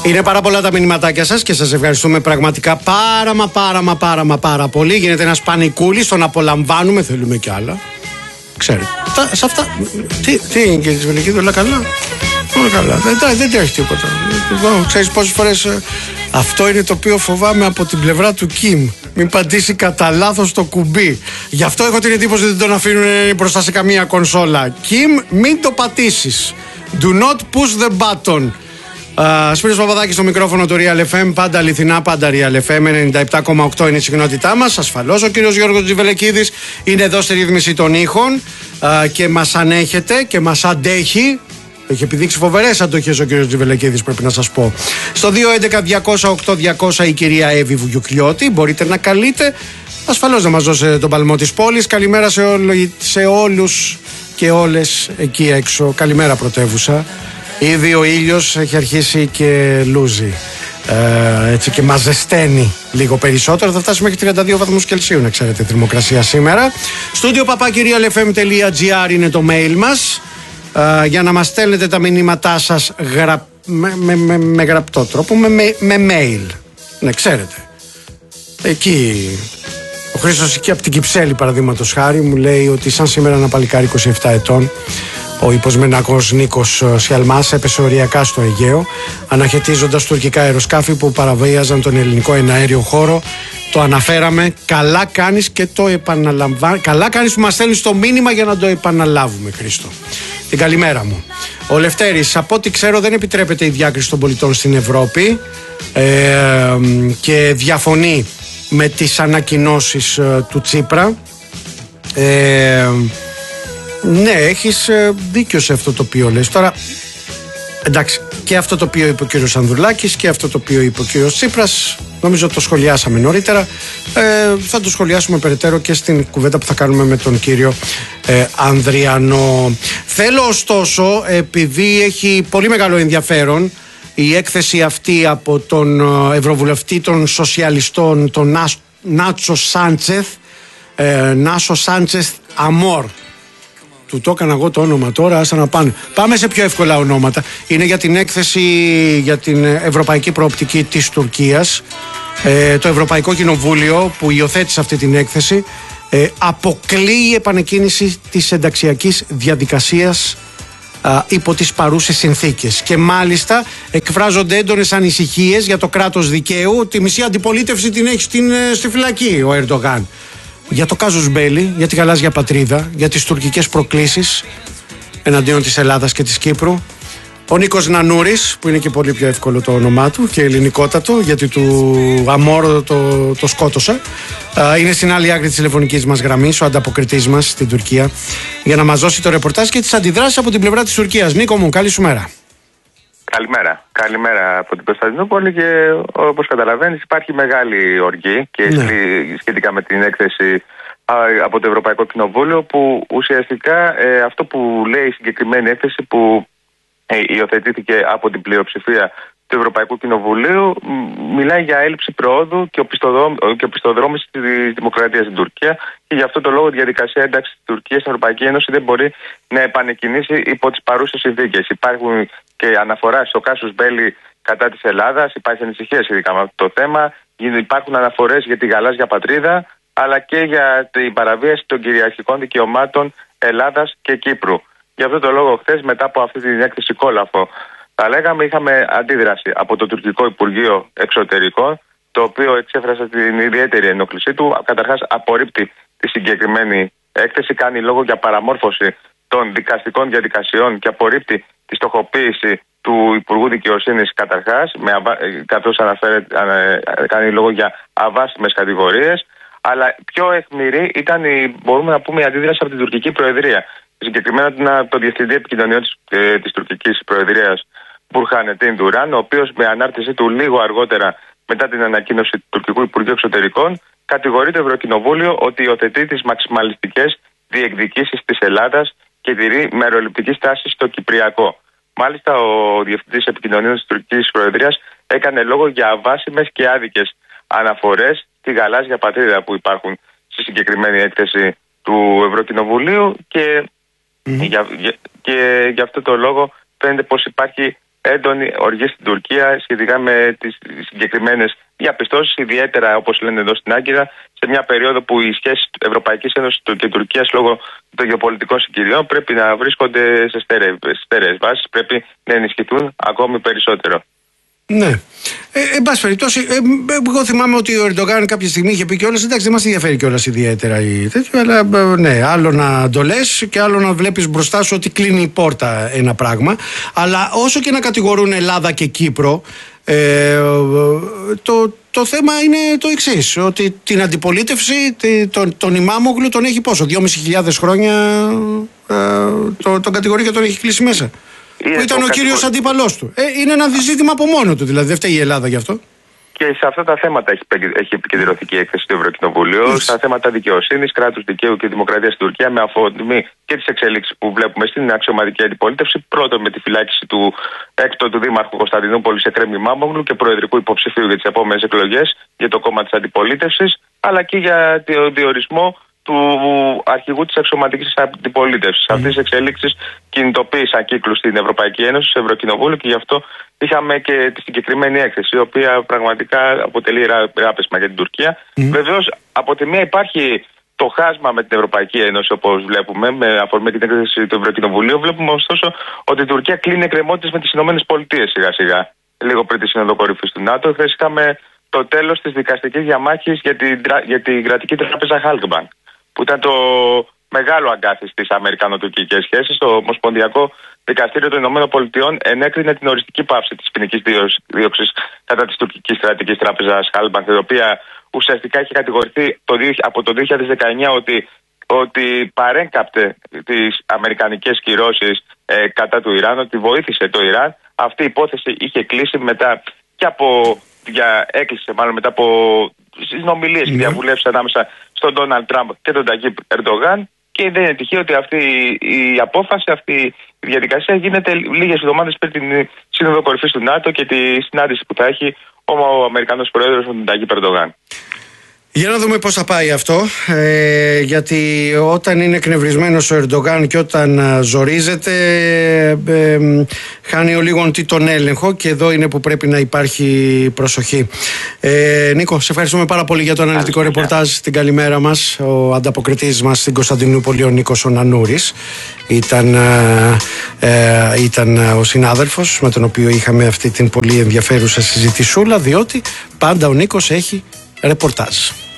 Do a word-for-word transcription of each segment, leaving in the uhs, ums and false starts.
Είναι πάρα πολλά τα μηνυματάκια σας και σας ευχαριστούμε πραγματικά πάρα μα πάρα μα πάρα μα πάρα πολύ. Γίνεται ένας πανικούλης, τον απολαμβάνουμε, θέλουμε κι άλλα. Ξέρετε, τα, σε αυτά, τι, τι είναι κύριε Τσιβελεκίδη, όλα καλά? Όλα καλά, δεν, δεν τρέχει τίποτα. Ξέρεις πόσες φορές, αυτό είναι το οποίο φοβάμαι από την πλευρά του Κιμ. Μην πατήσει κατά λάθος το κουμπί. Γι' αυτό έχω την εντύπωση ότι δεν τον αφήνουν μπροστά σε καμία κονσόλα. Κιμ, μην το πατήσεις. Do not push the button. Uh, Σπύρος Παπαδάκης στο μικρόφωνο του Real εφ εμ. Πάντα αληθινά, πάντα Real εφ εμ. ενενήντα επτά κόμμα οκτώ είναι η συχνότητά μας. Ασφαλώς ο κύριος Γιώργος Τσιβελεκίδης είναι εδώ στη ρύθμιση των ήχων uh, και μας ανέχεται και μας αντέχει. Έχει επιδείξει φοβερές αντοχές ο κύριος Τσιβελεκίδης, πρέπει να σας πω. Στο δύο έντεκα διακόσια οκτώ διακόσια η κυρία Εύη Βουγιουκλιώτη. Μπορείτε να καλείτε. Ασφαλώς να μας δώσετε τον παλμό της πόλης. Καλημέρα σε, όλο, σε όλους και όλες εκεί έξω. Καλημέρα πρωτεύουσα. Ήδη ο ήλιος έχει αρχίσει και λούζει. Ε, έτσι και μας ζεσταίνει λίγο περισσότερο. Θα φτάσει μέχρι τριάντα δύο βαθμούς Κελσίου, να ξέρετε, θερμοκρασία σήμερα. Στούντιο παπάκι real f m τελεία g r είναι το mail μας. Uh, για να μας στέλνετε τα μηνύματά σας γρα... με, με, με, με γραπτό τρόπο, με, με, με mail. Ναι, ξέρετε. Εκεί ο Χρήστος εκεί από την Κυψέλη, παραδείγματος χάρη, μου λέει ότι σαν σήμερα ένα παλικάρι είκοσι επτά ετών, ο υποσμενακός Νίκος Σιαλμάς, έπεσε οριακά στο Αιγαίο, αναχαιτίζοντας τουρκικά αεροσκάφη που παραβίαζαν τον ελληνικό εναέριο χώρο. Το αναφέραμε. Καλά κάνεις και το επαναλαμβάνεις. Καλά κάνεις που μας στέλνεις το μήνυμα για να το επαναλάβουμε, Χρήστο. Την καλημέρα μου. Ο Λευτέρης, από ό,τι ξέρω δεν επιτρέπεται η διάκριση των πολιτών στην Ευρώπη ε, και διαφωνεί με τις ανακοινώσεις ε, του Τσίπρα. Ε, ναι, έχεις ε, δίκιο σε αυτό το οποίο λες. Τώρα, εντάξει, και αυτό το οποίο είπε ο κύριος Ανδρουλάκης και αυτό το οποίο είπε ο κύριος Τσίπρας, νομίζω το σχολιάσαμε νωρίτερα. Ε, θα το σχολιάσουμε περαιτέρω και στην κουβέντα που θα κάνουμε με τον κύριο ε, Ανδριανό. Θέλω ωστόσο, επειδή έχει πολύ μεγάλο ενδιαφέρον η έκθεση αυτή από τον Ευρωβουλευτή των Σοσιαλιστών, τον Νάτσο Σάντσεθ, ε, Νάσο Σάντσεθ Αμόρ. Του το έκανα εγώ το όνομα τώρα, άσε να πάνε. Πάμε σε πιο εύκολα ονόματα. Είναι για την έκθεση για την ευρωπαϊκή προοπτική της Τουρκίας. Ε, το Ευρωπαϊκό Κοινοβούλιο που υιοθέτησε αυτή την έκθεση ε, αποκλείει η επανεκκίνηση της ενταξιακής διαδικασίας α, υπό τις παρούσες συνθήκες. Και μάλιστα εκφράζονται έντονες ανησυχίες για το κράτος δικαίου. Τη μισή αντιπολίτευση την έχει στην, στη φυλακή ο Ερντογάν. Για το κάζους μπέλι, για τη γαλάζια πατρίδα, για τις τουρκικές προκλήσεις εναντίον της Ελλάδας και της Κύπρου. Ο Νίκος Νανούρης, που είναι και πολύ πιο εύκολο το όνομά του και ελληνικότατο, γιατί του Αμόρ το, το σκότωσα, είναι στην άλλη άκρη της τηλεφωνικής μας γραμμής, ο ανταποκριτής μας στην Τουρκία, για να μας δώσει το ρεπορτάζ και τις αντιδράσεις από την πλευρά της Τουρκίας. Νίκο μου, καλή σου μέρα. Καλημέρα. Καλημέρα από την Κωνσταντινούπολη και όπως καταλαβαίνεις υπάρχει μεγάλη οργή και ναι. σχετικά με την έκθεση από το Ευρωπαϊκό Κοινοβούλιο, που ουσιαστικά ε, αυτό που λέει η συγκεκριμένη έκθεση που ε, υιοθετήθηκε από την πλειοψηφία του Ευρωπαϊκού Κοινοβουλίου μιλάει για έλλειψη προόδου και οπισθοδρόμηση της δημοκρατίας στην Τουρκία, και γι' αυτό το λόγο η διαδικασία ένταξης της Τουρκίας στην Ευρωπαϊκή Ένωση δεν μπορεί να επανεκκινήσει υπό τις παρούσες συνθήκες. Υπάρχουν και αναφορά στο κάσους μπέλι κατά της Ελλάδας, υπάρχει ανησυχία σχετικά με αυτό το θέμα, υπάρχουν αναφορές για τη γαλάζια πατρίδα, αλλά και για την παραβίαση των κυριαρχικών δικαιωμάτων Ελλάδας και Κύπρου. Γι' αυτό το λόγο χθες, μετά από αυτή την έκθεση κόλαφο, θα λέγαμε, είχαμε αντίδραση από το τουρκικό Υπουργείο Εξωτερικών, το οποίο εξέφρασε την ιδιαίτερη ενόχλησή του. Καταρχάς απορρίπτει τη συγκεκριμένη έκθεση, κάνει λόγο για παραμόρφωση των δικαστικών διαδικασιών και απορρίπτει τη στοχοποίηση του Υπουργού Δικαιοσύνης καταρχάς, καθώς κάνει λόγο για αβάσιμες κατηγορίες. Αλλά πιο αιχμηρή ήταν, η, μπορούμε να πούμε, η αντίδραση από την τουρκική Προεδρία. Συγκεκριμένα το Διευθυντή Επικοινωνιών της, ε, της τουρκικής Προεδρίας, Μπουρχάν Ετίν Ντουράν, ο οποίος με ανάρτησή του λίγο αργότερα μετά την ανακοίνωση του τουρκικού Υπουργείου Εξωτερικών κατηγορεί το Ευρωκοινοβούλιο ότι υιοθετεί τις μαξιμαλιστικές διεκδικήσεις της Ελλάδας και τηρεί μεροληπτική στάση στο Κυπριακό. Μάλιστα, ο Διευθυντής Επικοινωνιών της τουρκικής Προεδρίας έκανε λόγο για αβάσιμες και άδικες αναφορές στη γαλάζια πατρίδα που υπάρχουν στη συγκεκριμένη έκθεση του Ευρωκοινοβουλίου, και, mm. για, για, και γι' αυτό το λόγο φαίνεται πως υπάρχει έντονη οργή στην Τουρκία σχετικά με τις συγκεκριμένες διαπιστώσεις, ιδιαίτερα όπως λένε εδώ στην Άγκυρα, σε μια περίοδο που οι σχέσεις Ευρωπαϊκής Ένωσης και Τουρκίας λόγω των γεωπολιτικών συγκυριών πρέπει να βρίσκονται σε στέρεες βάσεις, πρέπει να ενισχυθούν ακόμη περισσότερο. Ναι. Ε, εν πάση περιπτώσει, ε, εγώ θυμάμαι ότι ο Ερντογάν κάποια στιγμή είχε πει κιόλας, εντάξει, δεν μας ενδιαφέρει κιόλας ιδιαίτερα η τέτοιο, αλλά ε, ναι, άλλο να το λες και άλλο να βλέπεις μπροστά σου ότι κλείνει η πόρτα ένα πράγμα. Αλλά όσο και να κατηγορούν Ελλάδα και Κύπρο, ε, το, το θέμα είναι το εξής, ότι την αντιπολίτευση, τον, τον Ημάμογλου τον έχει πόσο, δυόμισι χιλιάδες χρόνια ε, το, τον κατηγορεί και τον έχει κλείσει μέσα. Είναι που ήταν ο κύριος αντίπαλός του. Ε, είναι ένα ζήτημα από μόνο του, δηλαδή δεν φταίει η Ελλάδα γι' αυτό. Και σε αυτά τα θέματα έχει, έχει επικεντρωθεί και η έκθεση του Ευρωκοινοβουλίου, yes. στα θέματα δικαιοσύνης, κράτους δικαίου και δημοκρατίας στην Τουρκία, με αφορμή και τις εξελίξεις που βλέπουμε στην αξιωματική αντιπολίτευση. Πρώτον, με τη φυλάκιση του έκτοτου δήμαρχου Κωνσταντινούπολης Εκρέμ Ημάμογλου και προεδρικού υποψηφίου για τις επόμενες εκλογές για το κόμμα της αντιπολίτευσης, αλλά και για τον διορισμό του αρχηγού της αξιωματικής αντιπολίτευσης. Mm. Αυτές τις εξελίξεις κινητοποίησαν κύκλους στην Ευρωπαϊκή Ένωση, στο Ευρωκοινοβούλιο, και γι' αυτό είχαμε και τη συγκεκριμένη έκθεση, η οποία πραγματικά αποτελεί ράπεσμα για την Τουρκία. Mm. Βεβαίως, από τη μία υπάρχει το χάσμα με την Ευρωπαϊκή Ένωση, όπως βλέπουμε, με αφορμή την έκθεση του Ευρωκοινοβουλίου. Βλέπουμε ωστόσο ότι η Τουρκία κλείνει εκκρεμότητες με τις ΗΠΑ σιγά-σιγά, λίγο πριν τη Σύνοδο Κορυφής του ΝΑΤΟ. Χθες είχαμε το τέλος της δικαστικής διαμάχης για την, για την κρατική τράπεζα Halkbank, που ήταν το μεγάλο αγκάθι στις αμερικανο-τουρκικές σχέσεις. Το Ομοσπονδιακό Δικαστήριο των Ηνωμένων Πολιτειών ενέκρινε την οριστική πάυση της ποινικής δίωξης κατά της τουρκικής κρατικής τράπεζας Halkbank, η οποία ουσιαστικά είχε κατηγορηθεί το, από το δύο χιλιάδες δεκαεννιά ότι, ότι παρέκαπτε τις αμερικανικές κυρώσεις ε, κατά του Ιράν, ότι βοήθησε το Ιράν. Αυτή η υπόθεση είχε κλείσει μετά και από, για, έκλεισε μάλλον μετά από συνομιλίες και διαβουλεύσεις ανάμεσα στον Ντόναλντ Τραμπ και τον Ταγίπ Ερντογάν, και δεν είναι τυχαίο ότι αυτή η απόφαση, αυτή η διαδικασία γίνεται λίγες εβδομάδες πριν την Σύνοδο Κορυφής του ΝΑΤΟ και τη συνάντηση που θα έχει ο Αμερικανός Πρόεδρος με τον Ταγίπ Ερντογάν. Για να δούμε πώς θα πάει αυτό, ε, γιατί όταν είναι εκνευρισμένος ο Ερντογάν και όταν ζορίζεται, ε, ε, χάνει ο λίγον τι τον έλεγχο, και εδώ είναι που πρέπει να υπάρχει προσοχή. Ε, Νίκο, σε ευχαριστούμε πάρα πολύ για το αναλυτικό ρεπορτάζ. Την καλημέρα μας. Ο ανταποκριτής μας στην Κωνσταντινούπολη, ο Νίκος ο Νανούρης, ήταν, ε, ήταν ο συνάδελφος με τον οποίο είχαμε αυτή την πολύ ενδιαφέρουσα συζητησούλα, διότι πάντα ο Νίκος έχει ρεπορτάζ.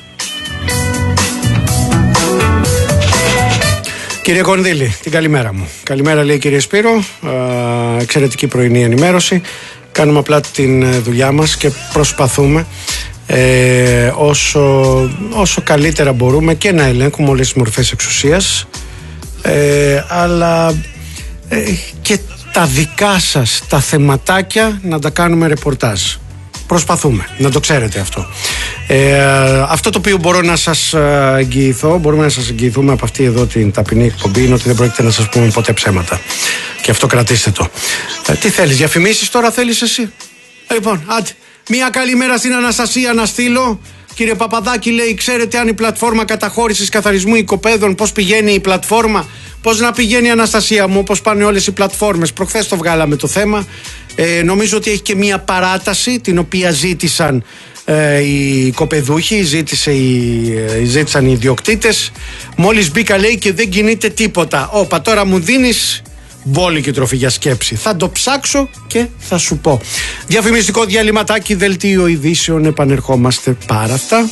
Κύριε Κονδύλη, την καλημέρα μου. Καλημέρα, λέει, κύριε Σπύρο. Ε, εξαιρετική πρωινή ενημέρωση. Κάνουμε απλά την δουλειά μας και προσπαθούμε ε, όσο, όσο καλύτερα μπορούμε και να ελέγχουμε όλες τις μορφές εξουσίας, ε, αλλά ε, και τα δικά σας τα θεματάκια να τα κάνουμε ρεπορτάζ. Προσπαθούμε, να το ξέρετε αυτό. Ε, αυτό το οποίο μπορώ να σας εγγυηθώ, μπορούμε να σας εγγυηθούμε από αυτή εδώ την ταπεινή εκπομπή, είναι ότι δεν πρόκειται να σας πούμε ποτέ ψέματα. Και αυτό κρατήστε το. Ε, τι θέλεις, διαφημίσεις τώρα θέλεις εσύ? Ε, λοιπόν, άντε, μία καλημέρα στην Αναστασία να στείλω. Κύριε Παπαδάκη, λέει, ξέρετε αν η πλατφόρμα καταχώρησης καθαρισμού οικοπαίδων, πώς πηγαίνει η πλατφόρμα? Πώς να πηγαίνει, Αναστασία μου, όπως πάνε όλες οι πλατφόρμες? Προχθές το βγάλαμε το θέμα. Ε, νομίζω ότι έχει και μία παράταση την οποία ζήτησαν ε, οι οικοπαιδούχοι, ζήτησε οι, ε, ζήτησαν οι ιδιοκτήτες. Μόλις μπήκα, λέει, και δεν κινείται τίποτα. Όπα, τώρα μου δίνεις μπόλικη τροφή για σκέψη. Θα το ψάξω και θα σου πω. Διαφημιστικό διαλυματάκι, δελτίο ειδήσεων, επανερχόμαστε πάρα αυτά.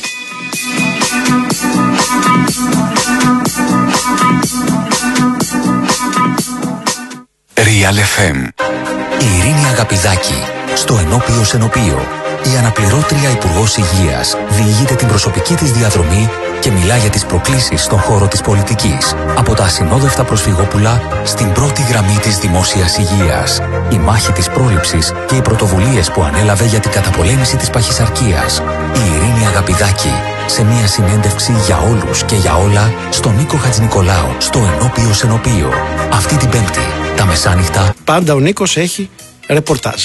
Real εφ εμ. Η Ειρήνη Αγαπηδάκη στο Ενώπιο Σενοπείο. Η αναπληρώτρια Υπουργός Υγείας διηγείται την προσωπική της διαδρομή και μιλά για τις προκλήσεις στον χώρο της πολιτικής. Από τα ασυνόδευτα προσφυγόπουλα στην πρώτη γραμμή της δημόσιας υγείας. Η μάχη της πρόληψης και οι πρωτοβουλίες που ανέλαβε για την καταπολέμηση της παχυσαρκίας. Η Ειρήνη Αγαπηδάκη σε μια συνέντευξη για όλους και για όλα στον Νίκο Χατζηνικολάου στο Ενώπιο Σενοπείο. Αυτή την Πέμπτη, τα μεσάνυχτα. Πάντα ο Νίκος έχει ρεπορτάζ.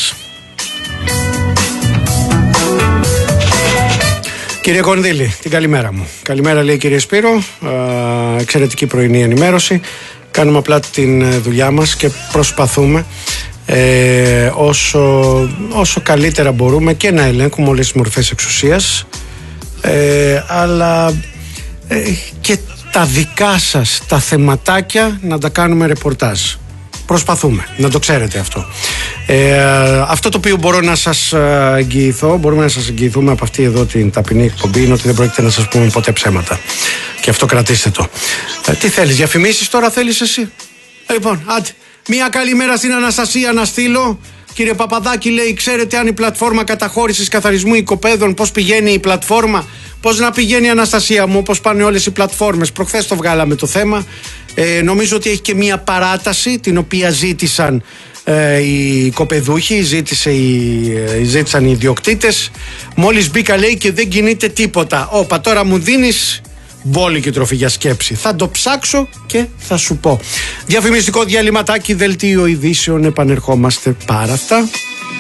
Κύριε Κονδύλη, την καλημέρα μου. Καλημέρα, λέει, κύριε Σπύρο. Ε, εξαιρετική πρωινή ενημέρωση. Κάνουμε απλά την δουλειά μας και προσπαθούμε ε, όσο, όσο καλύτερα μπορούμε και να ελέγχουμε όλες τις μορφές εξουσίας, ε, αλλά ε, και τα δικά σας τα θεματάκια να τα κάνουμε ρεπορτάζ. Προσπαθούμε, να το ξέρετε αυτό. Ε, αυτό το οποίο μπορώ να σας εγγυηθώ, μπορούμε να σας εγγυηθούμε από αυτή εδώ την ταπεινή εκπομπή, είναι ότι δεν πρόκειται να σας πούμε ποτέ ψέματα. Και αυτό κρατήστε το. Ε, τι θέλεις, διαφημίσεις τώρα θέλεις εσύ? Λοιπόν, άντε, μία καλημέρα στην Αναστασία να στείλω. Κύριε Παπαδάκη, λέει, ξέρετε αν η πλατφόρμα καταχώρησης καθαρισμού οικοπαίδων, πώς πηγαίνει η πλατφόρμα? Πώς να πηγαίνει, Αναστασία μου, όπως πάνε όλες οι πλατφόρμες? Προχθές το βγάλαμε το θέμα. Ε, νομίζω ότι έχει και μία παράταση την οποία ζήτησαν ε, οι οικοπεδούχοι, ζήτησε οι, ε, ζήτησαν οι ιδιοκτήτες. Μόλις μπήκα, λέει, και δεν κινείται τίποτα. Όπα, τώρα μου δίνεις μπόλικη τροφή για σκέψη. Θα το ψάξω και θα σου πω. Διαφημιστικό διαλυματάκι, δελτίο ειδήσεων, επανερχόμαστε πάρα αυτά.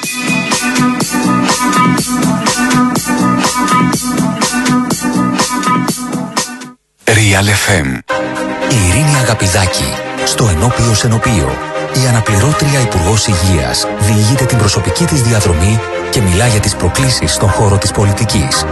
Real εφ εμ. Η Ειρήνη Αγαπηδάκη στο Ενώπιο Σενωπείο. Η αναπληρώτρια Υπουργός Υγείας διηγείται την προσωπική της διαδρομή και μιλά για τις προκλήσεις στον χώρο της πολιτικής.